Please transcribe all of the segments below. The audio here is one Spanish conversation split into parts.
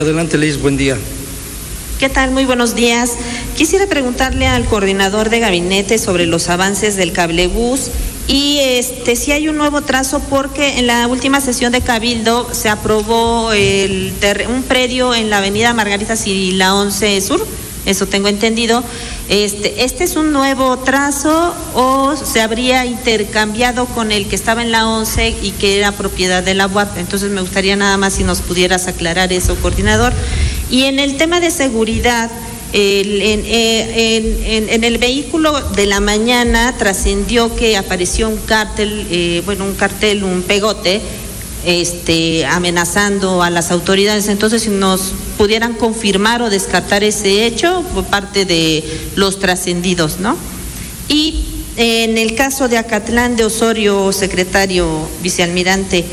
Adelante, Liz, buen día. ¿Qué tal? Muy buenos días. Quisiera preguntarle al coordinador de gabinete sobre los avances del cablebús y si hay un nuevo trazo, porque en la última sesión de Cabildo se aprobó un predio en la avenida Margarita Sirila 11 Sur, eso tengo entendido. ¿Este es un nuevo trazo o se habría intercambiado con el que estaba en la 11 y que era propiedad de la UAP? Entonces me gustaría nada más si nos pudieras aclarar eso, coordinador. Y en el tema de seguridad, en el vehículo de la mañana trascendió que apareció un cártel, un pegote, amenazando a las autoridades. Entonces, si nos pudieran confirmar o descartar ese hecho por parte de los trascendidos, ¿no? Y en el caso de Acatlán de Osorio, secretario vicealmirante,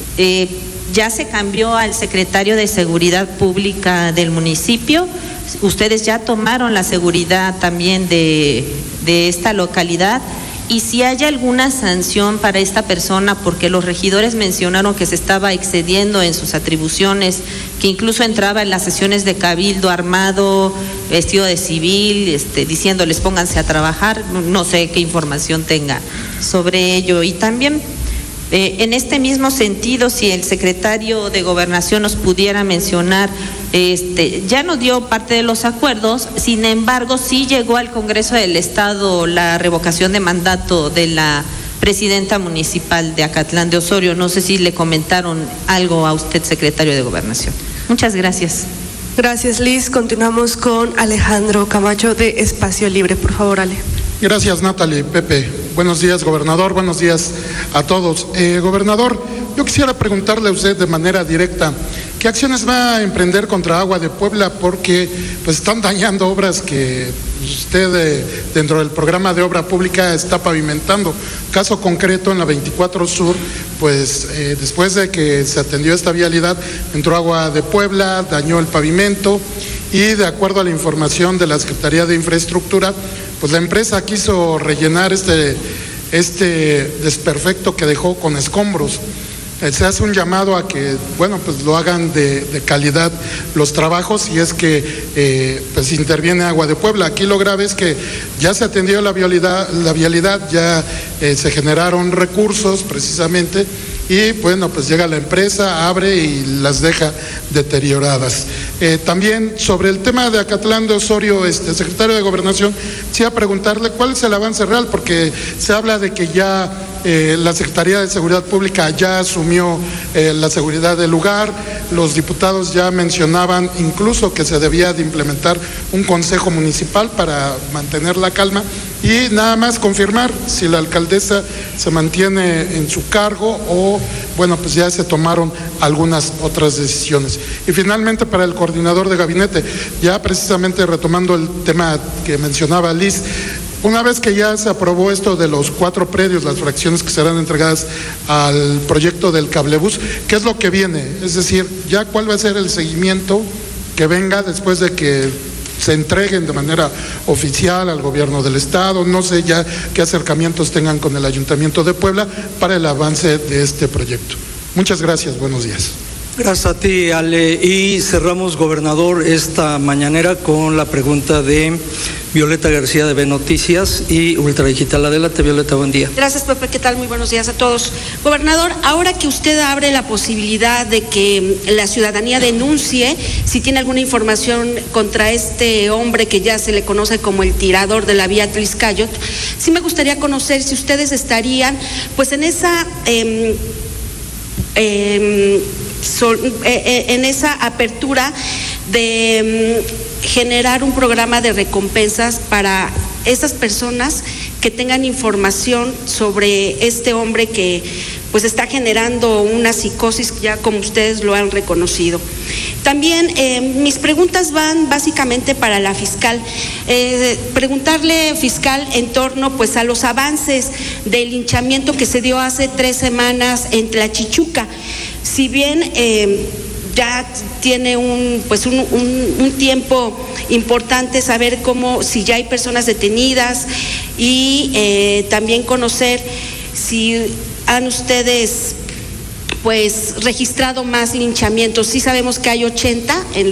ya se cambió al secretario de Seguridad Pública del municipio. Ustedes ya tomaron la seguridad también de esta localidad. Y si hay alguna sanción para esta persona, porque los regidores mencionaron que se estaba excediendo en sus atribuciones, que incluso entraba en las sesiones de Cabildo armado, vestido de civil, diciéndoles pónganse a trabajar. No sé qué información tenga sobre ello. Y también en este mismo sentido, si el secretario de Gobernación nos pudiera mencionar, ya no dio parte de los acuerdos, sin embargo, sí llegó al Congreso del Estado la revocación de mandato de la presidenta municipal de Acatlán de Osorio. No sé si le comentaron algo a usted, secretario de Gobernación. Muchas gracias. Gracias, Liz. Continuamos con Alejandro Camacho de Espacio Libre. Por favor, Ale. Gracias, Natalie. Pepe. Buenos días, gobernador. Buenos días a todos. Gobernador, yo quisiera preguntarle a usted de manera directa, ¿qué acciones va a emprender contra Agua de Puebla? Porque pues están dañando obras que usted dentro del programa de obra pública está pavimentando. Caso concreto, en la 24 Sur, pues después de que se atendió esta vialidad, entró Agua de Puebla, dañó el pavimento y de acuerdo a la información de la Secretaría de Infraestructura, pues la empresa quiso rellenar este desperfecto que dejó con escombros. Se hace un llamado a que, pues lo hagan de calidad los trabajos, y es que pues interviene Agua de Puebla. Aquí lo grave es que ya se atendió la vialidad, ya se generaron recursos precisamente, y pues llega la empresa, abre y las deja deterioradas. También sobre el tema de Acatlán de Osorio, secretario de Gobernación, quisiera preguntarle cuál es el avance real, porque se habla de que ya la Secretaría de Seguridad Pública ya asumió la seguridad del lugar. Los diputados ya mencionaban incluso que se debía de implementar un consejo municipal para mantener la calma, y nada más confirmar si la alcaldesa se mantiene en su cargo o pues ya se tomaron algunas otras decisiones. Y finalmente, para el coordinador de gabinete, ya precisamente retomando el tema que mencionaba Liz, una vez que ya se aprobó esto de los 4 predios, las fracciones que serán entregadas al proyecto del cablebús, ¿qué es lo que viene? Es decir, ya cuál va a ser el seguimiento que venga después de que se entreguen de manera oficial al gobierno del estado. No sé ya qué acercamientos tengan con el Ayuntamiento de Puebla para el avance de este proyecto. Muchas gracias, buenos días. Gracias a ti, Ale. Y cerramos, gobernador, esta mañanera con la pregunta de Violeta García de B Noticias y Ultradigital. Adelante, Violeta, buen día. Gracias, Pepe. ¿Qué tal? Muy buenos días a todos. Gobernador, ahora que usted abre la posibilidad de que la ciudadanía denuncie si tiene alguna información contra este hombre que ya se le conoce como el tirador de la vía Tliscayot, sí me gustaría conocer si ustedes estarían pues en esa apertura de generar un programa de recompensas para esas personas que tengan información sobre este hombre que pues está generando una psicosis, ya como ustedes lo han reconocido. También mis preguntas van básicamente para la fiscal. Preguntarle, fiscal, en torno pues a los avances del linchamiento que se dio hace 3 semanas en Tlachichuca. Si bien ya tiene un tiempo importante saber si ya hay personas detenidas, y también conocer si han ustedes pues registrado más linchamientos. Sí sabemos que hay 80 en